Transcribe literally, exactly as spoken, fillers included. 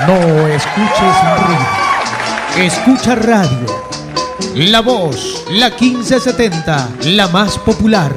No escuches ruido. Escucha radio. La Voz, la quince setenta, la más popular.